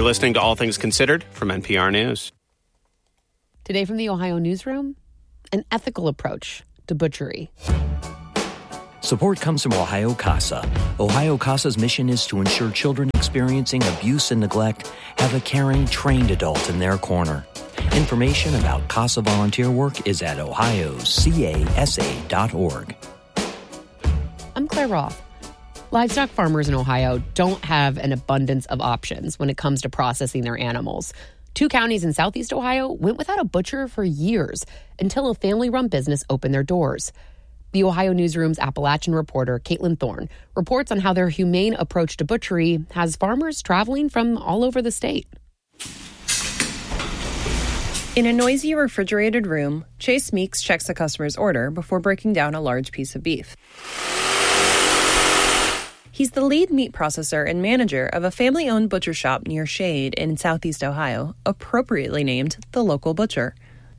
You're listening to All Things Considered from NPR News. Today from the Ohio Newsroom, an ethical approach to butchery. Support comes from Ohio CASA. Ohio CASA's mission is to ensure children experiencing abuse and neglect have a caring, trained adult in their corner. Information about CASA volunteer work is at ohiocasa.org. I'm Claire Roth. Livestock farmers in Ohio don't have an abundance of options when it comes to processing their animals. 2 counties in southeast Ohio went without a butcher for years until a family-run business opened their doors. The Ohio Newsroom's Appalachian reporter, Caitlin Thorne, reports on how their humane approach to butchery has farmers traveling from all over the state. In a noisy refrigerated room, Chase Meeks checks a customer's order before breaking down a large piece of beef. He's the lead meat processor and manager of a family-owned butcher shop near Shade in southeast Ohio, appropriately named The Local Butcher.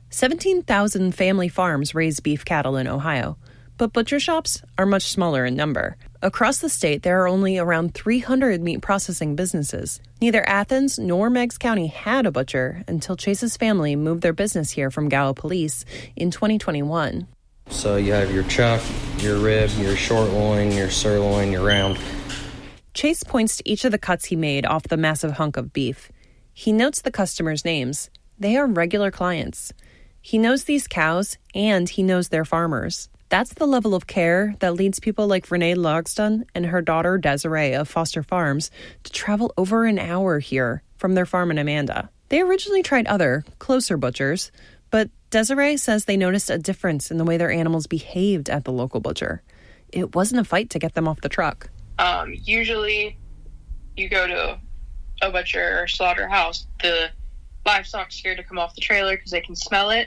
17,000 family farms raise beef cattle in Ohio, but butcher shops are much smaller in number. Across the state, there are only around 300 meat processing businesses. Neither Athens nor Meigs County had a butcher until Chase's family moved their business here from Gallipolis in 2021. So you have your chuck, your rib, your short loin, your sirloin, your round. Chase points to each of the cuts he made off the massive hunk of beef. He notes the customers' names. They are regular clients. He knows these cows, and he knows their farmers. That's the level of care that leads people like Renee Logston and her daughter Desiree of Foster Farms to travel over an hour here from their farm in Amanda. They originally tried other, closer butchers, but Desiree says they noticed a difference in the way their animals behaved at the local butcher. It wasn't a fight to get them off the truck. Usually you go to a butcher or slaughterhouse, the livestock's scared to come off the trailer because they can smell it,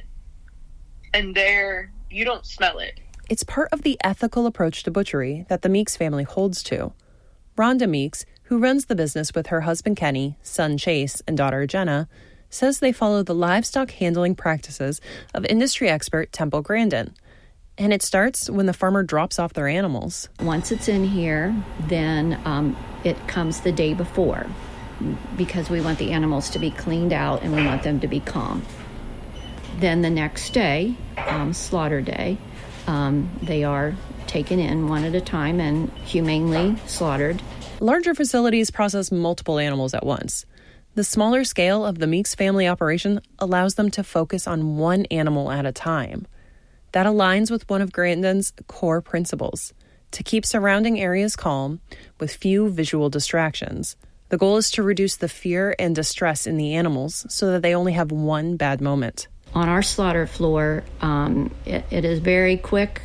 and there you don't smell it. It's part of the ethical approach to butchery that the Meeks family holds to. Rhonda Meeks, who runs the business with her husband Kenny, son Chase, and daughter Jenna, says they follow the livestock handling practices of industry expert Temple Grandin. And it starts when the farmer drops off their animals. Once it's in here, then it comes the day before, because we want the animals to be cleaned out and we want them to be calm. Then the next day, slaughter day, they are taken in one at a time and humanely slaughtered. Larger facilities process multiple animals at once. The smaller scale of the Meeks family operation allows them to focus on one animal at a time. That aligns with one of Grandin's core principles, to keep surrounding areas calm with few visual distractions. The goal is to reduce the fear and distress in the animals so that they only have one bad moment. On our slaughter floor, it is very quick,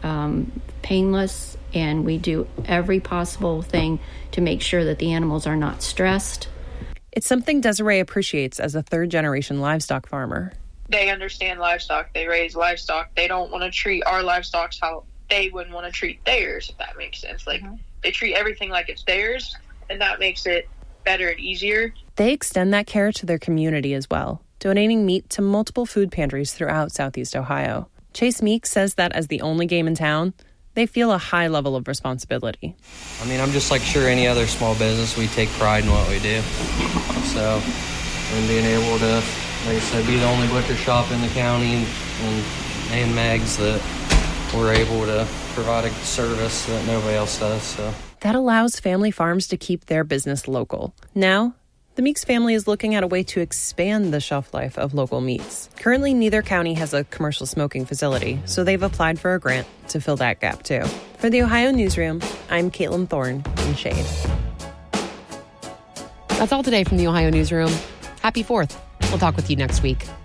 painless, and we do every possible thing to make sure that the animals are not stressed. It's something Desiree appreciates as a third-generation livestock farmer. They understand livestock. They raise livestock. They don't want to treat our livestock how they wouldn't want to treat theirs, if that makes sense. They treat everything like it's theirs, and that makes it better and easier. They extend that care to their community as well, donating meat to multiple food pantries throughout southeast Ohio. Chase Meeks says that as the only game in town, they feel a high level of responsibility. I mean, I'm just like sure any other small business, we take pride in what we do. So, and being able to, like I said, be the only butcher shop in the county and Meigs that we're able to provide a service that nobody else does. So that allows family farms to keep their business local. Now, the Meeks family is looking at a way to expand the shelf life of local meats. Currently, neither county has a commercial smoking facility, so they've applied for a grant to fill that gap too. For the Ohio Newsroom, I'm Caitlin Thorne in Shade. That's all today from the Ohio Newsroom. Happy 4th. We'll talk with you next week.